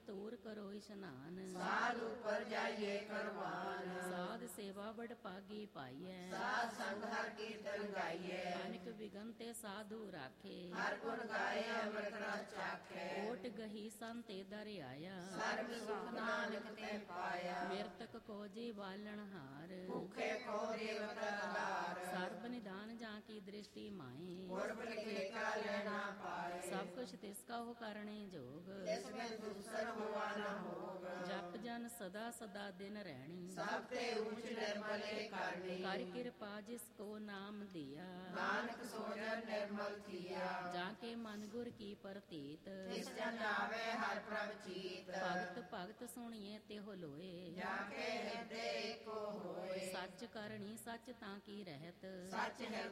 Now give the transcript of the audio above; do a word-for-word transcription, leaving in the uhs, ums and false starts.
ਤੂਰ ਕਰੋ ਇਸ਼ਨਾਨ। ਸਾਧ ਉਪਰ ਜਾਈਏ ਕਰਵਾਨ। ਸਾਧ ਸੇਵਾ ਬੜ ਪਾਗੀ ਪਾਈਐ। ਸਾਧ ਸੰਗ ਹਰ ਕੀਰਤਨ ਗਾਈਏ। ਅਨੇਕ ਵਿਗਨ ਤੇ ਸਾਧੂ ਰਾਖੇ। ਹਰ ਗੁਣ ਗਾਏ ਅੰਮ੍ਰਿਤ ਰਸ ਚਾਖੇ। ਓਟ ਗਹੀ ਸੰਤੇ ਦਰ ਆਇਆ। ਸਰਬ ਸੁਖ ਨਾਨਕ ਤੇ ਪਾਇਆ। ਮਿਰਤਕ ਕੋ ਜੀ ਬਾਲਣ ਹਾਰ। ਭੁਖੇ ਕੋ ਦੇਵਤਾ ਆਧਾਰ। ਸਰਬ ਨਿਦਾਨ ਜਾਂ ਕੀ ਦ੍ਰਿਸ਼ਟੀ ਮਾਏ। ਗੁਰ ਭਲਕੇ ਕਾ ਲੈਣਾ ਪਾਏ। ਸਭ ਕੁਛ ਤਿਸ ਕਾ ਹੋ ਕਰਣੇ ਜੋਗ। ਇਸ ਵਿੱਚ ਦੂਸਰ ਹੋਆ ਨਾ ਹੋਗ। ਜਪ ਜਨ ਸਦਾ ਸਦਾ ਦਿਨ ਰਹਿਣੀ। ਸਭ ਤੇ ਊਚ ਨਿਰਮਲੇ ਕਰਨੀ। ਕਰ ਕਿਰਪਾ ਜਿਸ ਕੋ ਨਾਮ ਦਿਆ। ਨਾਨਕ ਸੋ ਜਨ ਨਿਰਮਲ ਥੀਆ। ਜਾਂ ਕੇ ਮਨ ਗੁਰ ਕੀ ਪ੍ਰਤੀਤ। ਇਸ ਜਨ ਆਵੇ ਹਰ ਪ੍ਰਭ ਚੀਤ। ਭਗਤ ਭਗਤ ਸੁਣੀਏ ਤਿਹੁ ਲੋਏ। ਜਾ ਕੇ ਹਿਰਦੇ ਏਕੋ ਹੋਏ। ਸੱਚ ਕਰਨੀ ਸੱਚ ਤਾਂ ਕੀ ਰਹਿਤ। ਸੱਚ ਹਿਰਦੇ